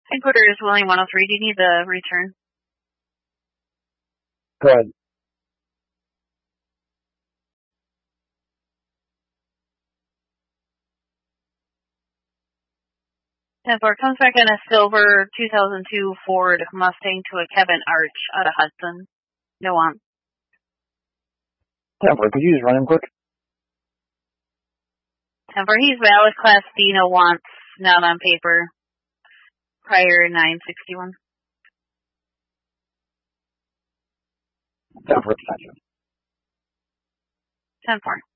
Headquarters William 103. Do you need the return? Go ahead. Ford comes back in a silver 2002 Ford Mustang to a Kevin Arch out of Hudson. No want. Ford, could you just run him quick? Ford, he's valid Class D, no wants, not on paper. Prior 961. Ford, thank you. 10-4.